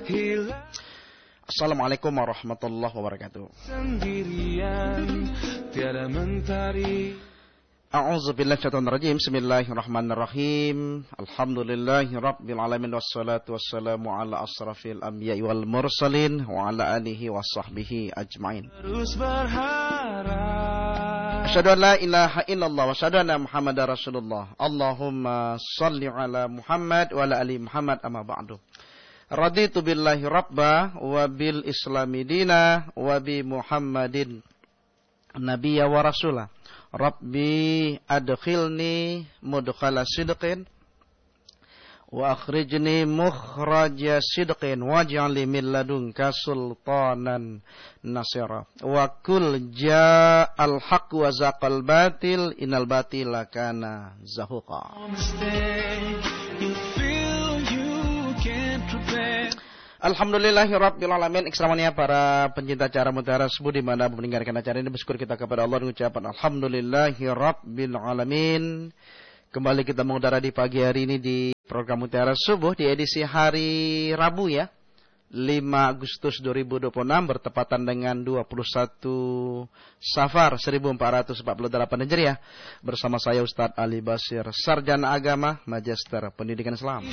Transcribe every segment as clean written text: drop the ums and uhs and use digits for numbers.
Assalamualaikum warahmatullahi wabarakatuh. Sendirian tiada mentari. A'udzubillahi minasyaitonir rajim. Bismillahirrahmanirrahim. Alhamdulillahi rabbil alamin wassalatu wassalamu ala asrafil anbiya'i wal mursalin wa ala alihi washabbihi ajmain. Terus berharap. Asyhadu an la ilaha illallah wa asyhadu anna Muhammadar Rasulullah. Allahumma shalli ala Muhammad wa ala ali Muhammad amma ba'du. Raditu billahi rabba wa bil islami dina wa bi Muhammadin nabiyya wa rasulah. Rabbi adkhilni mudkhala sidqin wa akhrijni mukhraja sidqin waj'al li min ladunka sultanan nasira. Wa kul ja'al haqq wa zaqal batil innal batila kana zahuqa. Alhamdulillahirabbil alamin. Ekstramania para pencinta acara Mutiara Subuh di mana mendengarkan acara ini, bersyukur kita kepada Allah dengan ucapan alhamdulillahirabbil alamin. Kembali kita mengudara di pagi hari ini di program Mutiara Subuh di edisi hari Rabu ya, 5 Agustus 2026 bertepatan dengan 21 Safar 1448 Hijriah. Bersama saya Ustadz Ali Basir, Sarjana Agama, Magister Pendidikan Islam.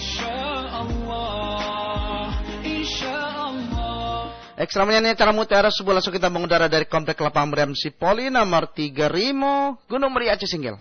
Ekstramanya acara Mutiara Subuh langsung kita mengudara dari Komplek Lapangan Meriam Sipoli nomor 3 Rimo, Gunung Meri, Aceh Singgil.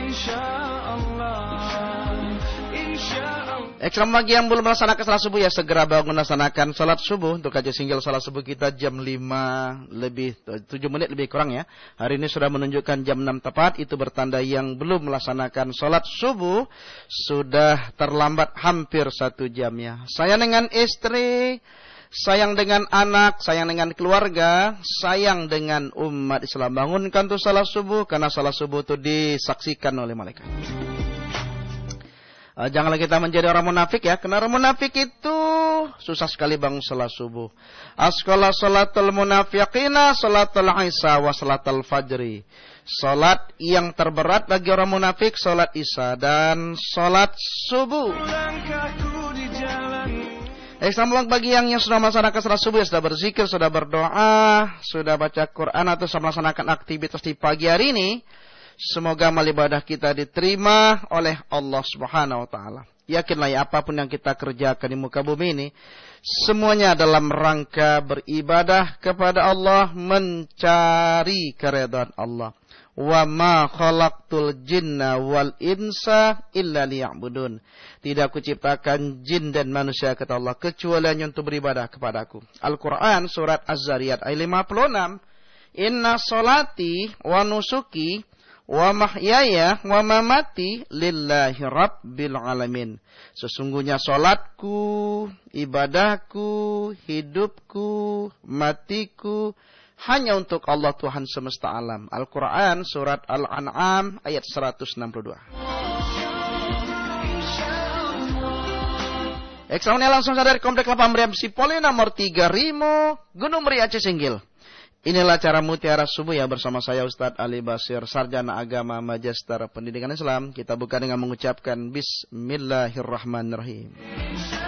Ekstram bagi yang belum melaksanakan salat subuh ya segera bangun melaksanakan salat subuh. Untuk Aceh Singgil salat subuh kita jam 5 lebih 7 menit lebih kurang ya. Hari ini sudah menunjukkan jam 6 tepat. Itu bertanda yang belum melaksanakan salat subuh sudah terlambat hampir 1 jam ya. Saya dengan istri, sayang dengan anak, sayang dengan keluarga, sayang dengan umat Islam. Bangunkan tuh salat subuh karena salat subuh itu disaksikan oleh malaikat. Janganlah kita menjadi orang munafik ya. Karena orang munafik itu susah sekali bangun salat subuh. Asqala salatul munafiqina salatul isya wa salatul fajri. Salat yang terberat bagi orang munafik salat isya dan salat subuh. Selamat bagi yang sudah melaksanakan salat subuh, sudah berzikir, sudah berdoa, sudah baca Quran atau sudah melaksanakan aktivitas di pagi hari ini. Semoga amal ibadah kita diterima oleh Allah Subhanahu wa taala. Yakinlah ya, apapun yang kita kerjakan di muka bumi ini semuanya dalam rangka beribadah kepada Allah, mencari keridhaan Allah. Wa ma khalaqtul jinna wal insa illa liya'budun. Tidak aku ciptakan jin dan manusia kata Allah kecuali hanya untuk beribadah kepadaku. Al-Qur'an surat Az-Zariyat ayat 56. Inna salati wa nusuki wa mahyaya wa mamati lillahi rabbil alamin. Sesungguhnya salatku, ibadahku, hidupku, matiku hanya untuk Allah Tuhan semesta alam. Al-Quran surat Al-An'am ayat 162. Ekstramanya langsung dari Komplek Lapangan Meriam Sipoli nomor 3 Rimo, Gunung Meri, Aceh Singgil. Inilah acara Mutiara Subuh ya bersama saya Ustadz Ali Basir, Sarjana Agama, Magister Pendidikan Islam. Kita buka dengan mengucapkan Bismillahirrahmanirrahim.